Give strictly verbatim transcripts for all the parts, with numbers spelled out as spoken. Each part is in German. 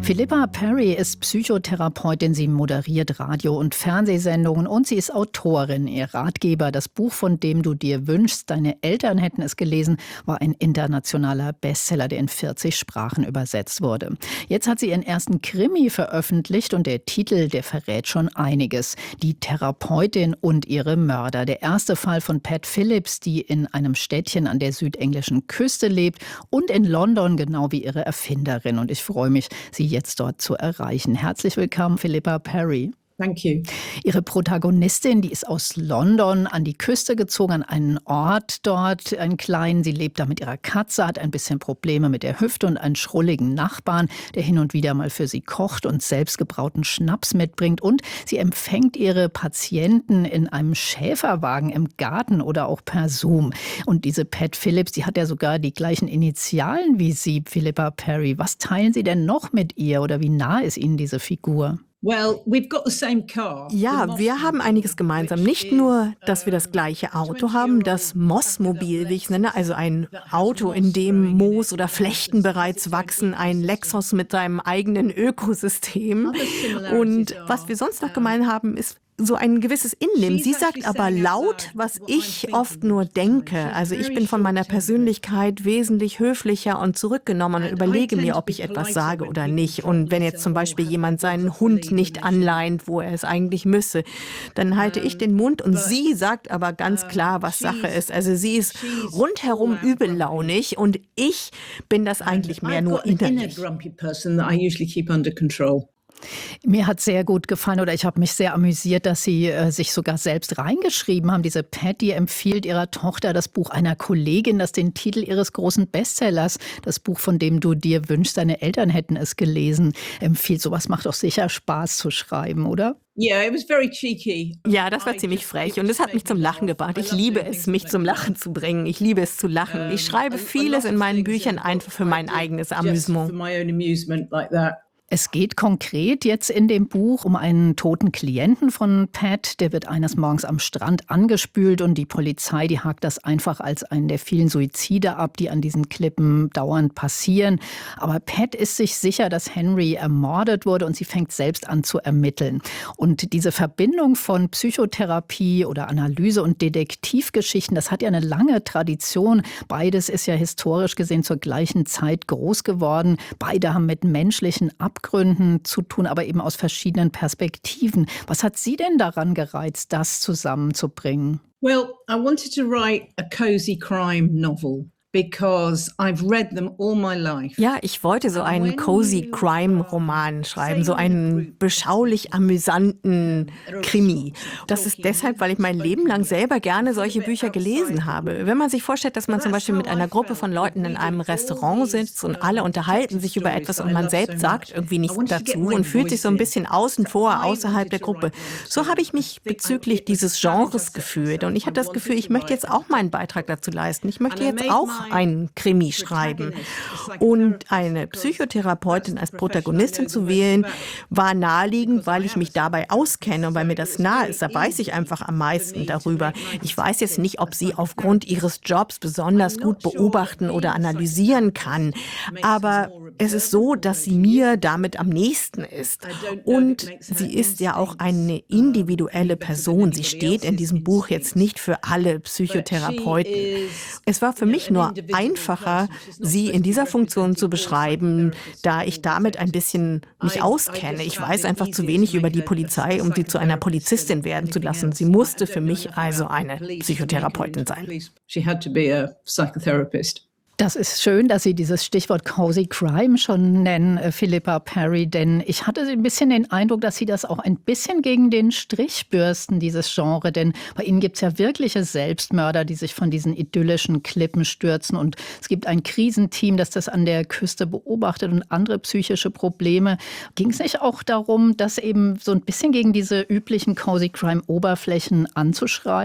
Philippa Perry ist Psychotherapeutin. Sie moderiert Radio- und Fernsehsendungen und sie ist Autorin. Ihr Ratgeber, das Buch, von dem du dir wünschst, deine Eltern hätten es gelesen, war ein internationaler Bestseller, der in vierzig Sprachen übersetzt wurde. Jetzt hat sie ihren ersten Krimi veröffentlicht und der Titel, der verrät schon einiges. Die Therapeutin und ihre Mörder. Der erste Fall von Pat Phillips, die in einem Städtchen an der südenglischen Küste lebt und in London, genau wie ihre Erfinderin. Und ich freue mich, sie jetzt dort zu erreichen. Herzlich willkommen, Philippa Perry. Thank you. Ihre Protagonistin, die ist aus London an die Küste gezogen, an einen Ort dort, einen kleinen. Sie lebt da mit ihrer Katze, hat ein bisschen Probleme mit der Hüfte und einen schrulligen Nachbarn, der hin und wieder mal für sie kocht und selbstgebrauten Schnaps mitbringt. Und sie empfängt ihre Patienten in einem Schäferwagen im Garten oder auch per Zoom. Und diese Pat Phillips, die hat ja sogar die gleichen Initialen wie Sie, Philippa Perry. Was teilen Sie denn noch mit ihr oder wie nah ist Ihnen diese Figur? Well, we've got the same car. Ja, wir haben einiges gemeinsam. Nicht nur, dass wir das gleiche Auto haben, das Mossmobil, wie ich es nenne, also ein Auto, in dem Moos oder Flechten bereits wachsen, ein Lexus mit seinem eigenen Ökosystem. Und was wir sonst noch gemein haben, ist so ein gewisses Innenleben. Sie sagt aber laut, was ich oft nur denke. Also ich bin von meiner Persönlichkeit wesentlich höflicher und zurückgenommen und überlege mir, ob ich etwas sage oder nicht. Und wenn jetzt zum Beispiel jemand seinen Hund nicht anleint, wo er es eigentlich müsse, dann halte ich den Mund und sie sagt aber ganz klar, was Sache ist. Also sie ist rundherum übellaunig und ich bin das eigentlich mehr nur innerlich. Mir hat sehr gut gefallen oder ich habe mich sehr amüsiert, dass Sie äh, sich sogar selbst reingeschrieben haben. Diese Patty empfiehlt ihrer Tochter das Buch einer Kollegin, das den Titel ihres großen Bestsellers, das Buch, von dem du dir wünschst, deine Eltern hätten es gelesen, empfiehlt. Sowas macht doch sicher Spaß zu schreiben, oder? Yeah, it was very cheeky. Ja, das war ziemlich frech und es hat mich zum Lachen gebracht. Ich liebe es, mich zum Lachen zu bringen. Ich liebe es zu lachen. Ich schreibe vieles in meinen Büchern einfach für mein eigenes Amüsement. Es geht konkret jetzt in dem Buch um einen toten Klienten von Pat. Der wird eines Morgens am Strand angespült und die Polizei, die hakt das einfach als einen der vielen Suizide ab, die an diesen Klippen dauernd passieren. Aber Pat ist sich sicher, dass Henry ermordet wurde und sie fängt selbst an zu ermitteln. Und diese Verbindung von Psychotherapie oder Analyse und Detektivgeschichten, das hat ja eine lange Tradition. Beides ist ja historisch gesehen zur gleichen Zeit groß geworden. Beide haben mit menschlichen Abgründen zu tun, aber eben aus verschiedenen Perspektiven. Was hat Sie denn daran gereizt, das zusammenzubringen? Well, I wanted to write a cozy crime novel. Because I've read them all my life. Ja, ich wollte so einen cozy Crime-Roman schreiben, so einen beschaulich amüsanten Krimi. Das ist deshalb, weil ich mein Leben lang selber gerne solche Bücher gelesen habe. Wenn man sich vorstellt, dass man zum Beispiel mit einer Gruppe von Leuten in einem Restaurant sitzt und alle unterhalten sich über etwas und man selbst sagt irgendwie nichts dazu und fühlt sich so ein bisschen außen vor, außerhalb der Gruppe. So habe ich mich bezüglich dieses Genres gefühlt und ich hatte das Gefühl, ich möchte jetzt auch meinen Beitrag dazu leisten. Ich möchte jetzt auch einen Krimi schreiben. Und eine Psychotherapeutin als Protagonistin zu wählen, war naheliegend, weil ich mich dabei auskenne und weil mir das nahe ist. Da weiß ich einfach am meisten darüber. Ich weiß jetzt nicht, ob sie aufgrund ihres Jobs besonders gut beobachten oder analysieren kann. Aber es ist so, dass sie mir damit am nächsten ist. Und sie ist ja auch eine individuelle Person. Sie steht in diesem Buch jetzt nicht für alle Psychotherapeuten. Es war für mich nur einfacher, sie in dieser Funktion zu beschreiben, da ich damit ein bisschen mich auskenne. Ich weiß einfach zu wenig über die Polizei, um sie zu einer Polizistin werden zu lassen. Sie musste für mich also eine Psychotherapeutin sein. Das ist schön, dass Sie dieses Stichwort Cozy Crime schon nennen, Philippa Perry, denn ich hatte ein bisschen den Eindruck, dass Sie das auch ein bisschen gegen den Strich bürsten, dieses Genre, denn bei Ihnen gibt es ja wirkliche Selbstmörder, die sich von diesen idyllischen Klippen stürzen und es gibt ein Krisenteam, das das an der Küste beobachtet und andere psychische Probleme. Ging es nicht auch darum, das eben so ein bisschen gegen diese üblichen Cozy Crime Oberflächen anzuschreiben?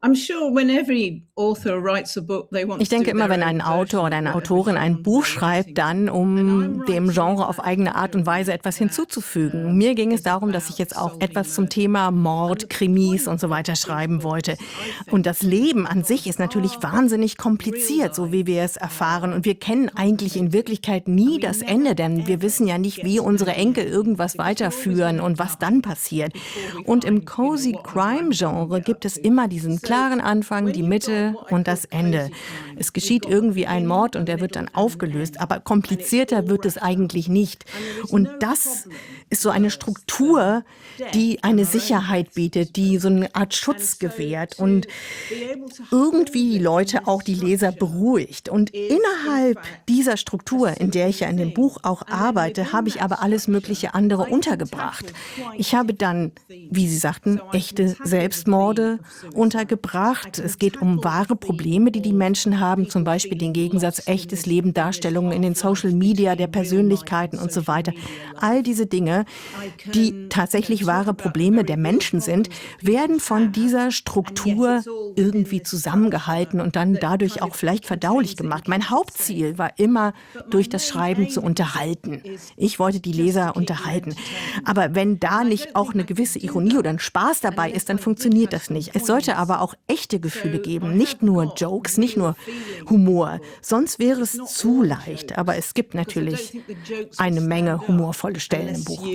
Ich denke immer, wenn ein Autor oder eine Autorin ein Buch schreibt, dann, um dem Genre auf eigene Art und Weise etwas hinzuzufügen. Mir ging es darum, dass ich jetzt auch etwas zum Thema Mord, Krimis und so weiter schreiben wollte. Und das Leben an sich ist natürlich wahnsinnig kompliziert, so wie wir es erfahren. Und wir kennen eigentlich in Wirklichkeit nie das Ende, denn wir wissen ja nicht, wie unsere Enkel irgendwas weiterführen und was dann passiert. Und im Cozy Crime Genre gibt es immer diesen klaren Anfang, die Mitte und das Ende. Es geschieht irgendwie ein Mord und der wird dann aufgelöst, aber komplizierter wird es eigentlich nicht. Und das ist so eine Struktur, die eine Sicherheit bietet, die so eine Art Schutz gewährt und irgendwie die Leute, auch die Leser beruhigt. Und innerhalb dieser Struktur, in der ich ja in dem Buch auch arbeite, habe ich aber alles mögliche andere untergebracht. Ich habe dann, wie Sie sagten, echte Selbstmorde untergebracht. Es geht um wahre Probleme, die die Menschen haben, zum Beispiel den Gegensatz echtes Leben, Darstellungen in den Social Media der Persönlichkeiten und so weiter. All diese Dinge, die tatsächlich wahre Probleme der Menschen sind, werden von dieser Struktur irgendwie zusammengehalten und dann dadurch auch vielleicht verdaulich gemacht. Mein Hauptziel war immer, durch das Schreiben zu unterhalten. Ich wollte die Leser unterhalten. Aber wenn da nicht auch eine gewisse Ironie oder ein Spaß dabei ist, dann funktioniert das nicht. Es sollte aber auch echte Gefühle geben, nicht nur Jokes, nicht nur Humor. Sonst wäre es zu leicht. Aber es gibt natürlich eine Menge humorvolle Stellen im Buch.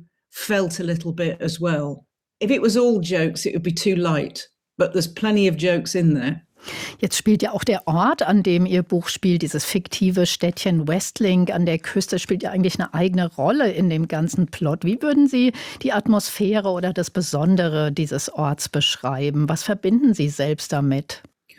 Felt a little bit as well. If it was all jokes, it would be too light. But there's plenty of jokes in there. Jetzt spielt ja auch der Ort, an dem Ihr Buch spielt, dieses fiktive Städtchen Westlink an der Küste, spielt ja eigentlich eine eigene Rolle in dem ganzen Plot. Wie würden Sie die Atmosphäre oder das Besondere dieses Orts beschreiben? Was verbinden Sie selbst damit?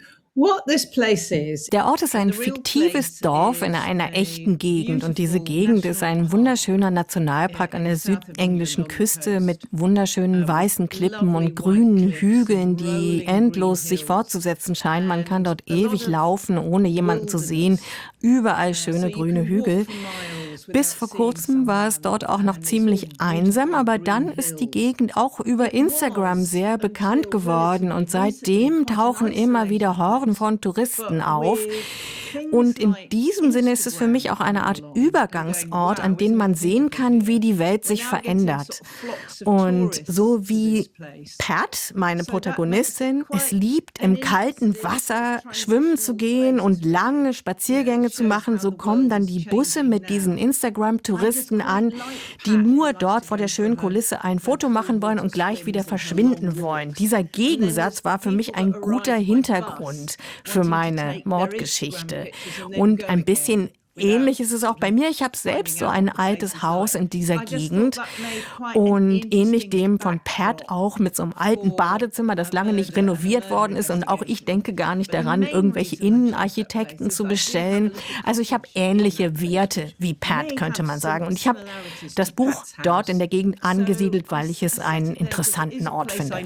Der Ort ist ein fiktives Dorf in einer echten Gegend und diese Gegend ist ein wunderschöner Nationalpark an der südenglischen Küste mit wunderschönen weißen Klippen und grünen Hügeln, die endlos sich fortzusetzen scheinen. Man kann dort ewig laufen, ohne jemanden zu sehen. Überall schöne grüne Hügel. Bis vor kurzem war es dort auch noch ziemlich einsam, aber dann ist die Gegend auch über Instagram sehr bekannt geworden und seitdem tauchen immer wieder Horden von Touristen auf. Und in diesem Sinne ist es für mich auch eine Art Übergangsort, an dem man sehen kann, wie die Welt sich verändert. Und so wie Pat, meine Protagonistin, es liebt, im kalten Wasser schwimmen zu gehen und lange Spaziergänge zu machen, so kommen dann die Busse mit diesen Instagram-Touristen an, die nur dort vor der schönen Kulisse ein Foto machen wollen und gleich wieder verschwinden wollen. Dieser Gegensatz war für mich ein guter Hintergrund für meine Mordgeschichte. Und ein bisschen ähnlich ist es auch bei mir. Ich habe selbst so ein altes Haus in dieser Gegend und ähnlich dem von Pat auch mit so einem alten Badezimmer, das lange nicht renoviert worden ist. Und auch ich denke gar nicht daran, irgendwelche Innenarchitekten zu bestellen. Also ich habe ähnliche Werte wie Pat, könnte man sagen. Und ich habe das Buch dort in der Gegend angesiedelt, weil ich es einen interessanten Ort finde.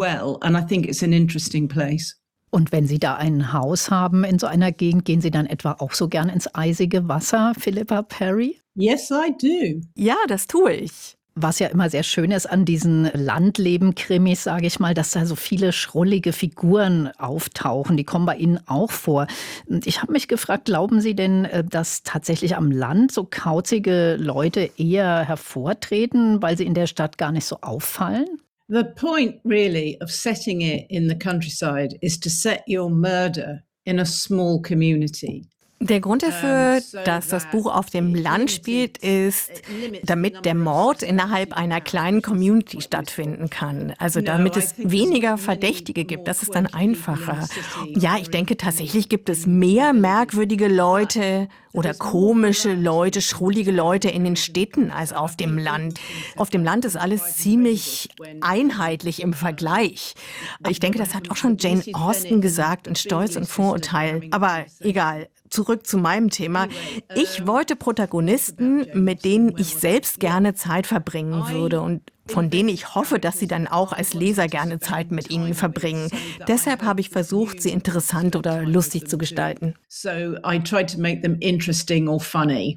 Und wenn Sie da ein Haus haben in so einer Gegend, gehen Sie dann etwa auch so gern ins eisige Wasser, Philippa Perry? Yes, I do. Ja, das tue ich. Was ja immer sehr schön ist an diesen Landleben-Krimis, sage ich mal, dass da so viele schrullige Figuren auftauchen. Die kommen bei Ihnen auch vor. Und ich habe mich gefragt, glauben Sie denn, dass tatsächlich am Land so kauzige Leute eher hervortreten, weil sie in der Stadt gar nicht so auffallen? The point really of setting it in the countryside is to set your murder in a small community. Der Grund dafür, dass das Buch auf dem Land spielt, ist, damit der Mord innerhalb einer kleinen Community stattfinden kann. Also damit es weniger Verdächtige gibt. Das ist dann einfacher. Ja, ich denke tatsächlich gibt es mehr merkwürdige Leute oder komische Leute, schrullige Leute in den Städten als auf dem Land. Auf dem Land ist alles ziemlich einheitlich im Vergleich. Ich denke, das hat auch schon Jane Austen gesagt in Stolz und Vorurteil. Aber egal. Zurück zu meinem Thema. Ich wollte Protagonisten, mit denen ich selbst gerne Zeit verbringen würde und von denen ich hoffe, dass sie dann auch als Leser gerne Zeit mit ihnen verbringen. Deshalb habe ich versucht, sie interessant oder lustig zu gestalten. So I tried to make them interesting or funny.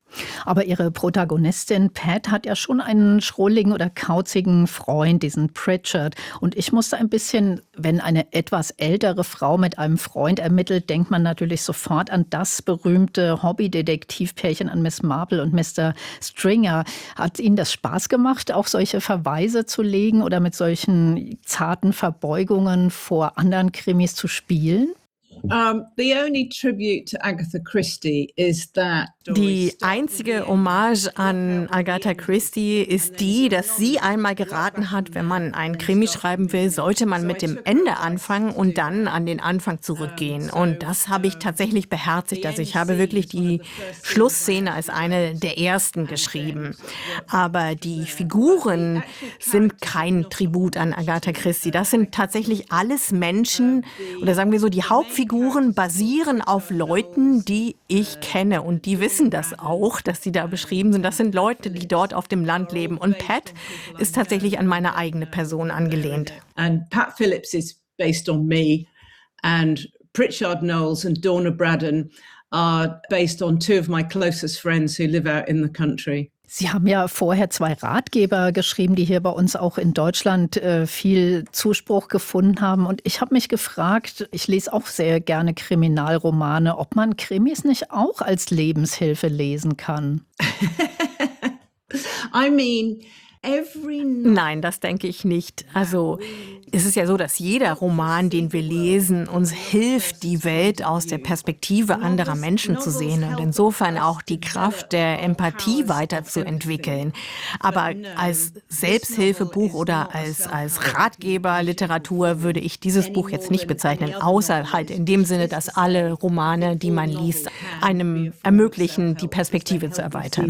Aber Ihre Protagonistin Pat hat ja schon einen schrulligen oder kauzigen Freund, diesen Pritchard. Und ich musste ein bisschen, wenn eine etwas ältere Frau mit einem Freund ermittelt, denkt man natürlich sofort an das berühmte Hobbydetektivpärchen, an Miss Marple und Mister Stringer. Hat Ihnen das Spaß gemacht, auch solche Verweise zu legen oder mit solchen zarten Verbeugungen vor anderen Krimis zu spielen? Um, the only tribute to Agatha Christie is that Die einzige Hommage an Agatha Christie ist die, dass sie einmal geraten hat, wenn man einen Krimi schreiben will, sollte man mit dem Ende anfangen und dann an den Anfang zurückgehen. Und das habe ich tatsächlich beherzigt. Also ich habe wirklich die Schlussszene als eine der ersten geschrieben. Aber die Figuren sind kein Tribut an Agatha Christie. Das sind tatsächlich alles Menschen, oder sagen wir so, die Hauptfiguren basieren auf Leuten, die ich kenne und die wissen das auch, dass sie da beschrieben sind. Das sind Leute, die dort auf dem Land leben. Und Pat ist tatsächlich an meine eigene Person angelehnt. And Pat Phillips is based on me, and Pritchard Knowles and Donna Braddon are based on two of my closest friends who live out in the country. Sie haben ja vorher zwei Ratgeber geschrieben, die hier bei uns auch in Deutschland äh, viel Zuspruch gefunden haben. Und ich habe mich gefragt, ich lese auch sehr gerne Kriminalromane, ob man Krimis nicht auch als Lebenshilfe lesen kann. I mean, every Nein, das denke ich nicht. Also es ist ja so, dass jeder Roman, den wir lesen, uns hilft, die Welt aus der Perspektive anderer Menschen zu sehen und insofern auch die Kraft der Empathie weiterzuentwickeln. Aber als Selbsthilfebuch oder als, als Ratgeberliteratur würde ich dieses Buch jetzt nicht bezeichnen, außer halt in dem Sinne, dass alle Romane, die man liest, einem ermöglichen, die Perspektive zu erweitern.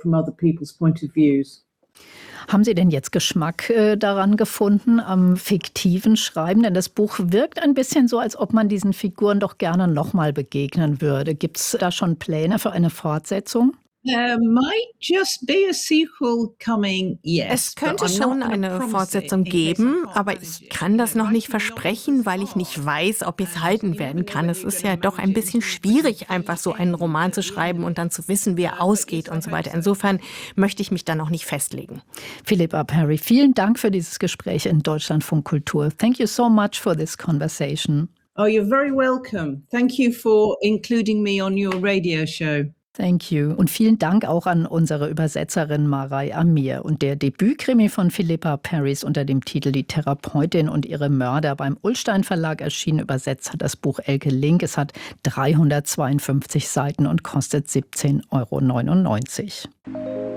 Haben Sie denn jetzt Geschmack äh, daran gefunden, am fiktiven Schreiben? Denn das Buch wirkt ein bisschen so, als ob man diesen Figuren doch gerne nochmal begegnen würde. Gibt es da schon Pläne für eine Fortsetzung? There might just be a sequel coming, yes. Es könnte but I'm schon not gonna eine promise Fortsetzung it in case I geben, can't aber promise ich it. kann das noch nicht versprechen, weil ich nicht weiß, ob es halten werden kann. Es ist ja doch ein bisschen schwierig, einfach so einen Roman zu schreiben und dann zu wissen, wie er ausgeht und so weiter. Insofern möchte ich mich da noch nicht festlegen. Philippa Perry, vielen Dank für dieses Gespräch in Deutschlandfunk Kultur. Thank you so much for this conversation. Oh, you're very welcome. Thank you for including me on your radio show. Thank you. Und vielen Dank auch an unsere Übersetzerin Marai Amir. Und der Debütkrimi von Philippa Perry ist unter dem Titel Die Therapeutin und ihre Mörder beim Ullstein Verlag erschienen. Übersetzt hat das Buch Elke Link. Es hat dreihundertzweiundfünfzig Seiten und kostet siebzehn Euro neunundneunzig.